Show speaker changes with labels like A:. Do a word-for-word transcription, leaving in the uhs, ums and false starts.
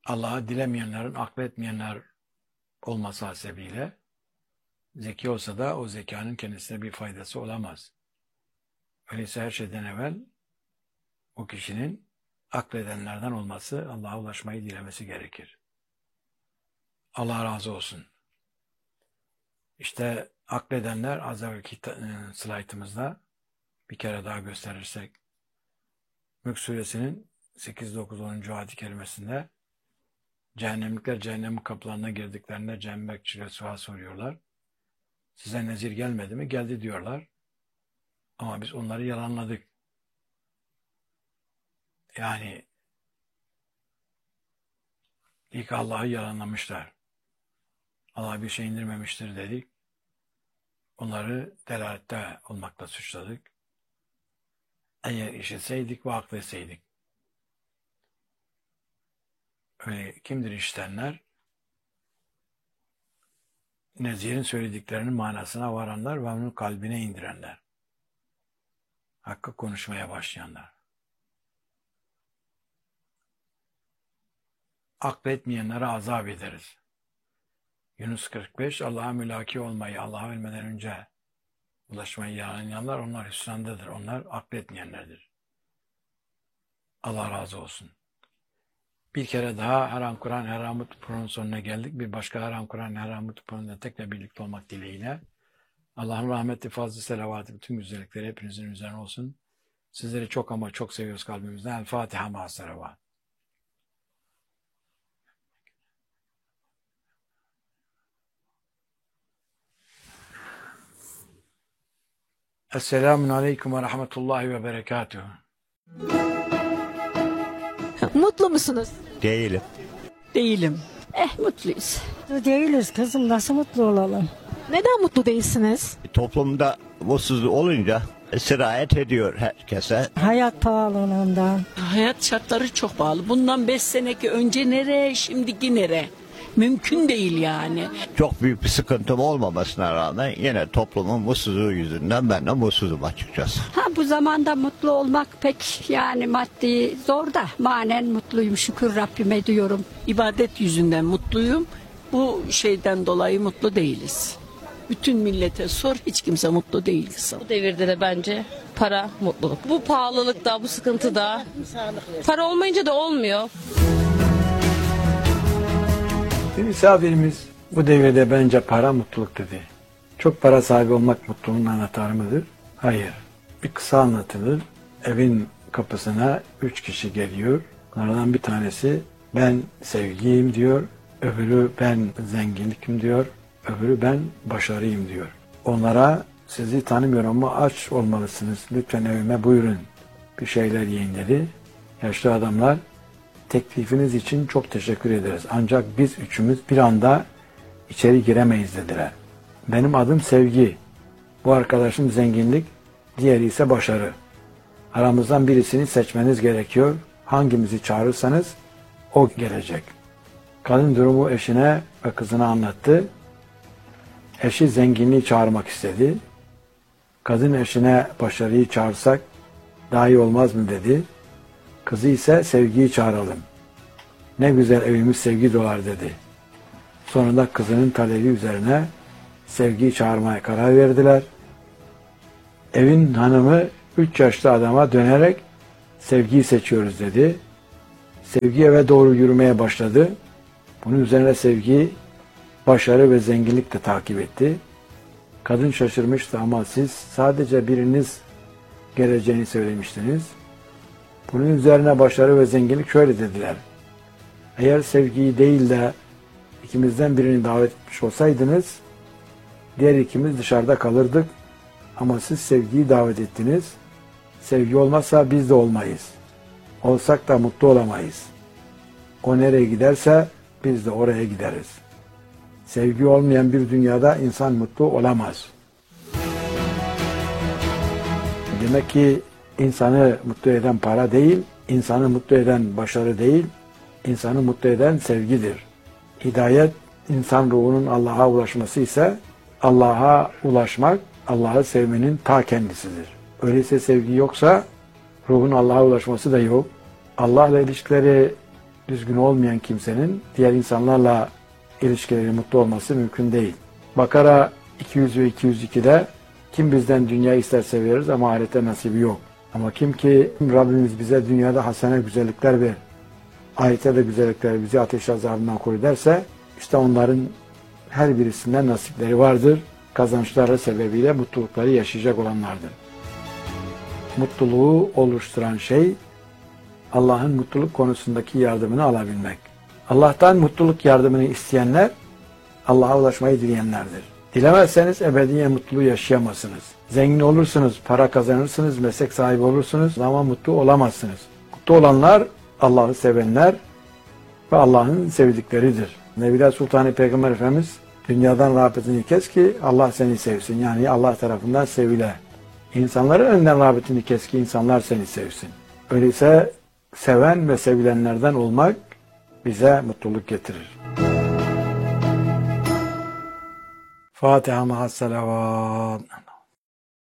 A: Allah'ı dilemeyenlerin, akletmeyenler olması hasebiyle zeki olsa da o zekanın kendisine bir faydası olamaz. Öyleyse her şeyden evvel o kişinin akledenlerden olması, Allah'a ulaşmayı dilemesi gerekir. Allah razı olsun. İşte akledenler az evvelki slaytımızda bir kere daha gösterirsek Mülk Suresinin sekiz, dokuz, onuncu ayet-i kerimesinde cehennemlikler cehennemin kapılarına girdiklerinde cehennem bekçileri sual soruyorlar. Size nezir gelmedi mi? Geldi diyorlar. Ama biz onları yalanladık. Yani ilk Allah'ı yalanlamışlar. Allah bir şey indirmemiştir dedik. Onları delalette olmakla suçladık. Eğer işitseydik ve akletseydik. Öyle kimdir işitenler? Nezir'in söylediklerinin manasına varanlar ve onun kalbine indirenler. Hakkı konuşmaya başlayanlar. Akletmeyenlere azap ederiz. Yunus kırk beş, Allah'a mülaki olmayı, Allah'a ölmeden önce ulaşmayı yalanlayanlar, onlar hüsrandadır. Onlar akletmeyenlerdir. Allah razı olsun. Bir kere daha Haram Kur'an, Haramut Kur'an'ın sonuna geldik. Bir başka Haram Kur'an, Haramut Kur'an'da tekrar birlikte olmak dileğiyle. Allah'ın rahmeti, fazlı selavatı, bütün güzellikleri hepinizin üzerine olsun. Sizleri çok ama çok seviyoruz kalbimizden. El Fatiha ma salavat. Esselamun Aleyküm ve Rahmetullahi ve Berekatuhu.
B: Mutlu musunuz?
C: Değilim.
B: Değilim. Eh, mutluyuz.
D: Değiliz kızım, nasıl mutlu olalım?
B: Neden mutlu değilsiniz?
C: Toplumda mutsuzluk olunca sirayet ediyor herkese.
D: Hayat pahalılığından.
E: Hayat şartları çok pahalı. Bundan beş seneki önce nere, şimdiki nere? Mümkün değil yani.
C: Çok büyük bir sıkıntım olmamasına rağmen yine toplumun mutsuzluğu yüzünden ben de mutsuzum açıkçası.
F: Ha, bu zamanda mutlu olmak pek yani maddi zor da manen mutluyum, şükür Rabbime diyorum.
E: İbadet yüzünden mutluyum. Bu şeyden dolayı mutlu değiliz. Bütün millete sor, hiç kimse mutlu değil.
G: Bu devirde de bence para mutluluk. Bu pahalılıkta, bu sıkıntıda para olmayınca da olmuyor.
A: Bir misafirimiz bu devirde bence para mutluluk dedi. Çok para sahibi olmak mutluluğun anahtarı mıdır? Hayır. Bir kısa anlatılır. Evin kapısına üç kişi geliyor. Onlardan bir tanesi ben sevgiyim diyor. Öbürü ben zenginlikim diyor. Öbürü ben başarıyım diyor. Onlara sizi tanımıyorum ama aç olmalısınız. Lütfen evime buyurun. Bir şeyler yiyin dedi. Yaşlı adamlar teklifiniz için çok teşekkür ederiz. Ancak biz üçümüz bir anda içeri giremeyiz dediler. Benim adım Sevgi. Bu arkadaşım zenginlik. Diğeri ise başarı. Aramızdan birisini seçmeniz gerekiyor. Hangimizi çağırırsanız o gelecek. Kadın durumu eşine ve kızına anlattı. Eşi zenginliği çağırmak istedi. Kadın eşine başarıyı çağırsak daha iyi olmaz mı dedi. Kızı ise sevgiyi çağıralım. Ne güzel evimiz sevgi dolar dedi. Sonunda kızının talebi üzerine sevgiyi çağırmaya karar verdiler. Evin hanımı üç yaşlı adama dönerek sevgiyi seçiyoruz dedi. Sevgi eve doğru yürümeye başladı. Bunun üzerine sevgi başarı ve zenginlik de takip etti. Kadın şaşırmıştı ama siz sadece biriniz geleceğini söylemiştiniz. Bunun üzerine başarı ve zenginlik şöyle dediler. Eğer sevgiyi değil de ikimizden birini davet etmiş olsaydınız diğer ikimiz dışarıda kalırdık. Ama siz sevgiyi davet ettiniz. Sevgi olmazsa biz de olmayız. Olsak da mutlu olamayız. O nereye giderse biz de oraya gideriz. Sevgi olmayan bir dünyada insan mutlu olamaz. Demek ki insanı mutlu eden para değil, insanı mutlu eden başarı değil, insanı mutlu eden sevgidir. Hidayet, insan ruhunun Allah'a ulaşması ise Allah'a ulaşmak, Allah'ı sevmenin ta kendisidir. Öyleyse sevgi yoksa ruhun Allah'a ulaşması da yok. Allah'la ilişkileri düzgün olmayan kimsenin diğer insanlarla ilişkileri mutlu olması mümkün değil. Bakara iki yüz ve iki yüz iki'de kim bizden dünya isterse veririz ama ahirete nasibi yok. Ama kim ki Rabbimiz bize dünyada hasene güzellikler ver, ahirete de güzellikler bizi ateş azabından koru derse işte onların her birisinden nasipleri vardır. Kazançları sebebiyle mutlulukları yaşayacak olanlardır. Mutluluğu oluşturan şey Allah'ın mutluluk konusundaki yardımını alabilmek. Allah'tan mutluluk yardımını isteyenler Allah'a ulaşmayı dileyenlerdir. Dilemezseniz ebediyen mutluluğu yaşayamazsınız. Zengin olursunuz, para kazanırsınız, meslek sahibi olursunuz ama mutlu olamazsınız. Mutlu olanlar Allah'ı sevenler ve Allah'ın sevdikleridir. Nebiler Sultanı Peygamber Efendimiz dünyadan rağbetini kes ki Allah seni sevsin. Yani Allah tarafından sevile. İnsanların önünden rağbetini kes ki insanlar seni sevsin. Öyleyse seven ve sevilenlerden olmak bize mutluluk getirir. Fatiha ma'as salavat.